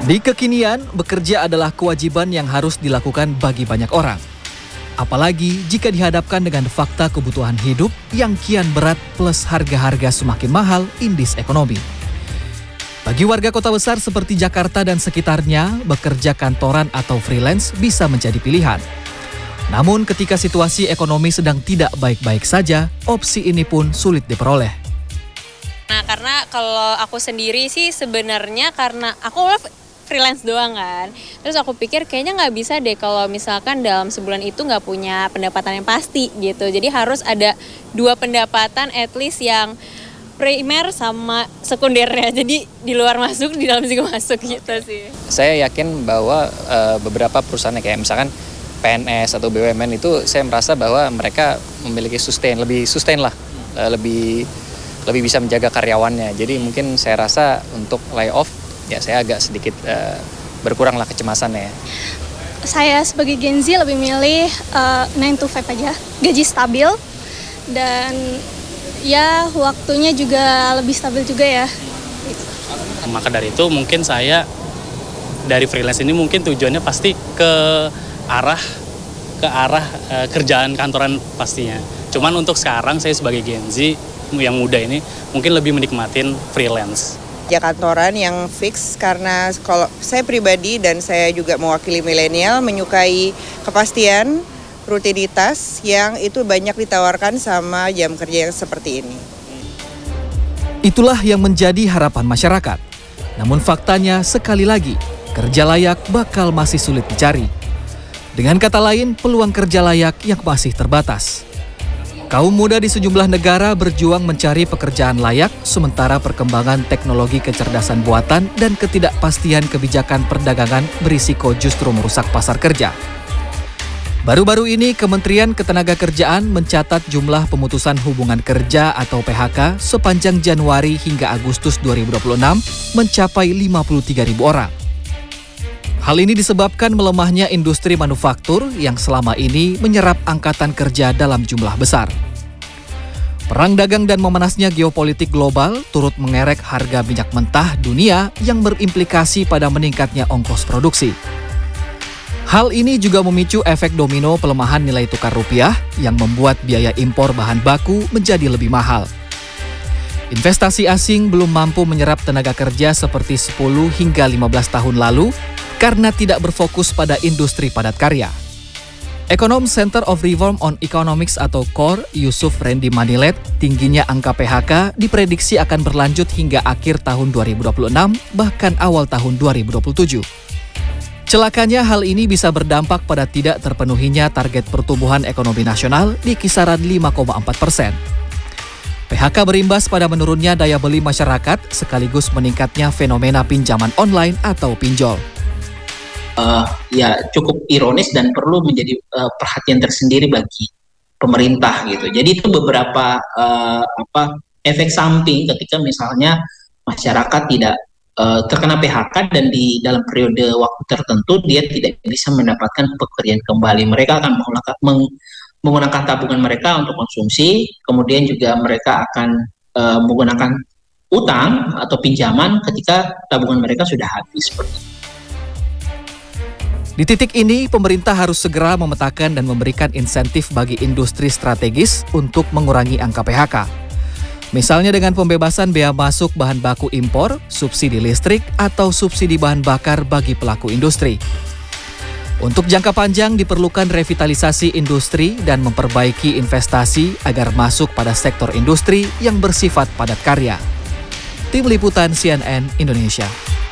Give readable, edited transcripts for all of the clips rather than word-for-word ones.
Di kekinian, bekerja adalah kewajiban yang harus dilakukan bagi banyak orang. Apalagi jika dihadapkan dengan fakta kebutuhan hidup yang kian berat plus harga-harga semakin mahal indis ekonomi. Bagi warga kota besar seperti Jakarta dan sekitarnya, bekerja kantoran atau freelance bisa menjadi pilihan. Namun ketika situasi ekonomi sedang tidak baik-baik saja, opsi ini pun sulit diperoleh. Nah, karena kalau aku sendiri sih sebenarnya karena aku freelance doang kan. Terus aku pikir kayaknya nggak bisa deh kalau misalkan dalam sebulan itu nggak punya pendapatan yang pasti gitu. Jadi harus ada 2 pendapatan at least yang primer sama sekundernya. Jadi di luar masuk, di dalam juga masuk gitu sih. Saya yakin bahwa beberapa perusahaan kayak misalkan PNS atau BUMN itu saya merasa bahwa mereka memiliki lebih sustain lah, lebih bisa menjaga karyawannya. Jadi mungkin saya rasa untuk layoff ya saya agak sedikit berkurang lah kecemasannya. Saya sebagai Gen Z lebih milih 9 to 5 aja, gaji stabil dan ya waktunya juga lebih stabil juga ya. Maka dari itu mungkin saya dari freelance ini mungkin tujuannya pasti ke arah kerjaan kantoran pastinya. Cuman untuk sekarang saya sebagai Gen Z yang muda ini mungkin lebih menikmatin freelance. Ya kantoran yang fix karena kalau saya pribadi dan saya juga mewakili milenial menyukai kepastian, rutinitas yang itu banyak ditawarkan sama jam kerja yang seperti ini. Itulah yang menjadi harapan masyarakat. Namun faktanya sekali lagi, kerja layak bakal masih sulit dicari. Dengan kata lain, peluang kerja layak yang masih terbatas. Kaum muda di sejumlah negara berjuang mencari pekerjaan layak, sementara perkembangan teknologi kecerdasan buatan dan ketidakpastian kebijakan perdagangan berisiko justru merusak pasar kerja. Baru-baru ini, Kementerian Ketenagakerjaan mencatat jumlah pemutusan hubungan kerja atau PHK sepanjang Januari hingga Agustus 2026 mencapai 53.000 orang. Hal ini disebabkan melemahnya industri manufaktur yang selama ini menyerap angkatan kerja dalam jumlah besar. Perang dagang dan memanasnya geopolitik global turut mengerek harga minyak mentah dunia yang berimplikasi pada meningkatnya ongkos produksi. Hal ini juga memicu efek domino pelemahan nilai tukar rupiah yang membuat biaya impor bahan baku menjadi lebih mahal. Investasi asing belum mampu menyerap tenaga kerja seperti 10 hingga 15 tahun lalu karena tidak berfokus pada industri padat karya. Ekonom Center of Reform on Economics atau CORE, Yusuf Randy Manilet, tingginya angka PHK diprediksi akan berlanjut hingga akhir tahun 2026, bahkan awal tahun 2027. Celakanya hal ini bisa berdampak pada tidak terpenuhinya target pertumbuhan ekonomi nasional di kisaran 5,4%. PHK berimbas pada menurunnya daya beli masyarakat sekaligus meningkatnya fenomena pinjaman online atau pinjol. Ya cukup ironis dan perlu menjadi perhatian tersendiri bagi pemerintah gitu. Jadi itu beberapa efek samping ketika misalnya masyarakat tidak terkena PHK dan di dalam periode waktu tertentu dia tidak bisa mendapatkan pekerjaan kembali. Mereka akan menggunakan tabungan mereka untuk konsumsi, kemudian juga mereka akan menggunakan utang atau pinjaman ketika tabungan mereka sudah habis. Di titik ini, pemerintah harus segera memetakan dan memberikan insentif bagi industri strategis untuk mengurangi angka PHK. Misalnya dengan pembebasan bea masuk bahan baku impor, subsidi listrik, atau subsidi bahan bakar bagi pelaku industri. Untuk jangka panjang diperlukan revitalisasi industri dan memperbaiki investasi agar masuk pada sektor industri yang bersifat padat karya. Tim Liputan CNN Indonesia.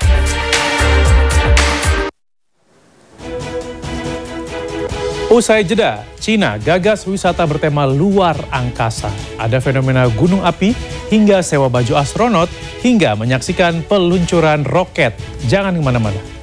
Usai jeda, Cina gagas wisata bertema luar angkasa. Ada fenomena gunung api hingga sewa baju astronot hingga menyaksikan peluncuran roket. Jangan kemana-mana.